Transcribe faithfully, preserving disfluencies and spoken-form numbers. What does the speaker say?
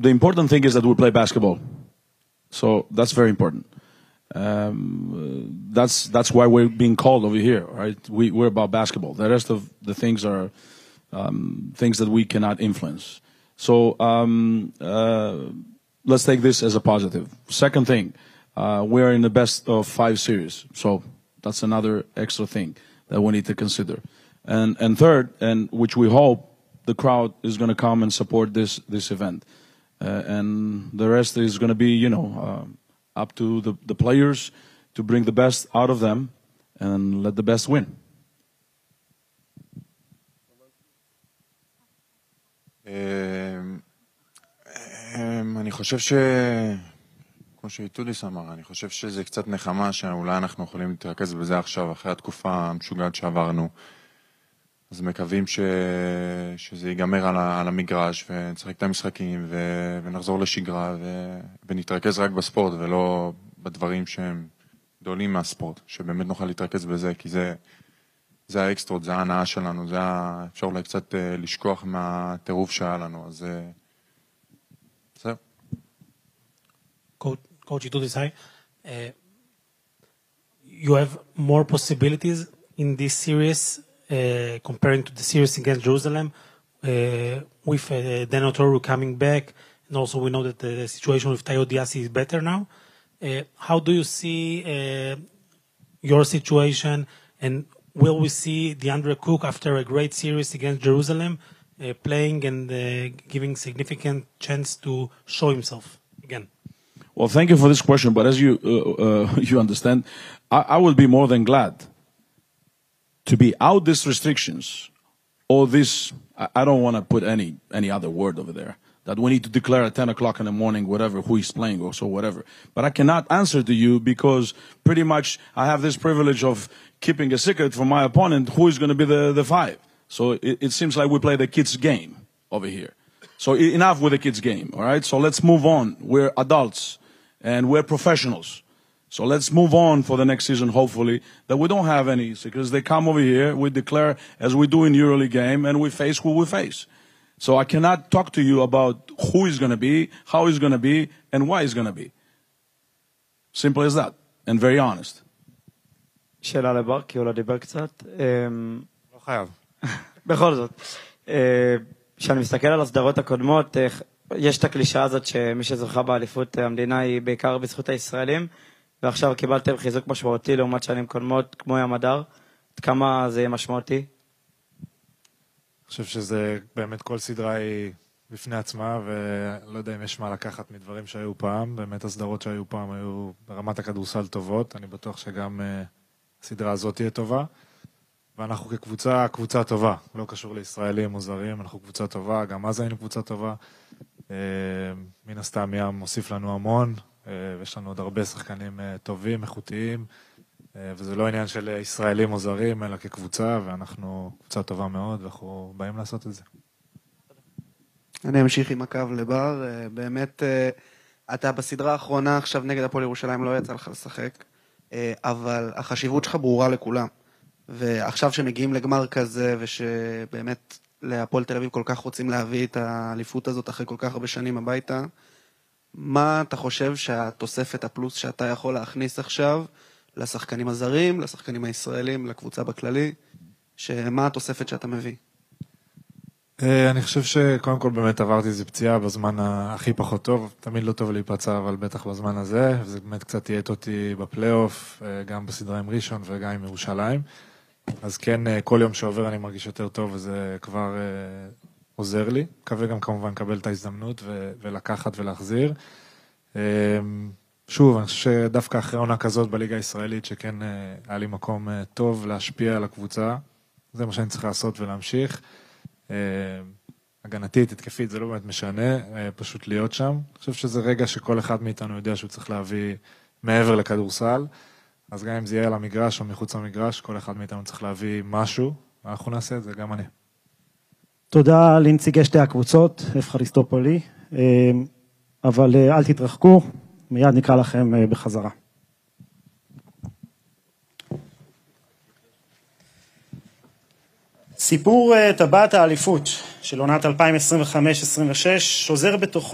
the important thing is that we play basketball. So that's very important. Um, that's that's why we're being called over here, right? We, we're about basketball. The rest of the things are um, things that we cannot influence. So um, uh, let's take this as a positive. Second thing, uh, we're in the best of five series. So that's another extra thing that we need to consider. And, and third, and which we hope the crowd is going to come and support this, this event. Uh, and the rest is going to be, you know, uh, up to the, the players to bring the best out of them and let the best win. אני חושב ש... כמו שאיתודיס אמר, אני חושב שזה קצת נחמה שאולי אנחנו יכולים להתרכז בזה עכשיו, אחרי התקופה המשוגעת שעברנו. אז מקווים ש... שזה ייגמר על, ה... על המגרש, ונצחק את המשחקים, ו... ונחזור לשגרה, ו... ונתרכז רק בספורט, ולא בדברים שהם גדולים מהספורט, שבאמת נוכל להתרכז בזה, כי זה, זה האקסטרות, זה ההנאה שלנו, זה ה... אפשר אולי קצת לשכוח מהטירוף שהיה לנו, אז זהו. Coach Itoudis, hi. Uh, you have more possibilities in this series uh, comparing to the series against Jerusalem uh, with uh, Dan Oturu coming back, and also we know that the situation with Tayo Diassi is better now. Uh, how do you see uh, your situation, and will we see DeAndre Cook after a great series against Jerusalem uh, playing and uh, giving significant chance to show himself again? Well, thank you for this question, but as you uh, uh, you understand, I, I would be more than glad to be out these restrictions or this. I, I don't want to put any any other word over there that we need to declare at ten o'clock in the morning, whatever who is playing or so whatever. But I cannot answer to you because pretty much I have this privilege of keeping a secret from my opponent who is going to be the the five. So it, it seems like we play the kids' game over here. So enough with the kids' game, all right? So let's move on. We're adults. And we're professionals. So let's move on for the next season, hopefully, that we don't have any secrets. They come over here, we declare, as we do in EuroLeague game, and we face who we face. So I cannot talk to you about who he's going to be, how he's going to be, and why he's going to be. Simple as that, and very honest. שאלה לבר, כי הוא לא דיבר קצת. לא חייב. בכל זאת, כשאני מסתכל על הסדרות הקודמות, יש את הקלישה הזאת שמי שזוכה באליפות המדינה היא בעיקר בזכות הישראלים, ועכשיו קיבלתם חיזוק משמעותי לעומת שנים קודמות כמו ים הדר. עד כמה זה יהיה משמעותי? אני חושב שזה באמת כל סדרה היא בפני עצמה, ולא יודע אם יש מה לקחת מדברים שהיו פעם. באמת הסדרות שהיו פעם היו ברמת הכדורסל טובות, אני בטוח שגם הסדרה הזאת תהיה טובה. ואנחנו כקבוצה, קבוצה טובה, לא קשור לישראלים או זרים, אנחנו קבוצה טובה, גם אז היינו קבוצה טובה. מן הסתם ים מוסיף לנו המון, ויש לנו עוד הרבה שחקנים טובים, איכותיים, וזה לא עניין של ישראלים או זרים, אלא כקבוצה, ואנחנו קבוצה טובה מאוד, ואנחנו באים לעשות את זה. אני אמשיך עם הקו לבר, באמת, אתה בסדרה האחרונה, עכשיו נגד הפועל ירושלים לא יצא לך לשחק, אבל החשיבות שלך ברורה לכולם, ועכשיו שמגיעים לגמר כזה, ושבאמת להפועל תל אביב כל כך רוצים להביא את האליפות הזאת אחרי כל כך הרבה שנים הביתה, מה אתה חושב שהתוספת הפלוס שאתה יכול להכניס עכשיו לשחקנים הזרים, לשחקנים הישראלים, לקבוצה בכללי, שמה התוספת שאתה מביא? אני חושב שקודם כל באמת עברתי איזו פציעה בזמן הכי פחות טוב, תמיד לא טוב להיפצע, אבל בטח בזמן הזה, וזה באמת קצת תהיית אותי בפלייאוף, גם בסדרה עם ראשון וגם עם ירושלים. אז כן, כל יום שעובר אני מרגיש יותר טוב, וזה כבר עוזר לי. מקווה גם כמובן לקבל את ההזדמנות ולקחת ולהחזיר. שוב, אני חושב שדווקא אחרי עונה כזאת בליגה הישראלית, שכן היה לי מקום טוב להשפיע על הקבוצה, זה מה שאני צריך לעשות ולהמשיך. הגנתית, התקפית, זה לא באמת משנה, פשוט להיות שם. אני חושב שזה רגע שכל אחד מאיתנו יודע שהוא צריך להביא מעבר לכדורסל, אז גם אם זה יהיה על המגרש או מחוץ למגרש, כל אחד מאיתנו צריך להביא משהו, ואנחנו נעשה את זה, גם אני. תודה לנציגי שתי הקבוצות, אפחריסטופולי, אבל אל תתרחקו, מיד נקרא לכם בחזרה. סיפור טבעת האליפות של עונת אלפיים עשרים וחמש עשרים ושש שוזר בתוכו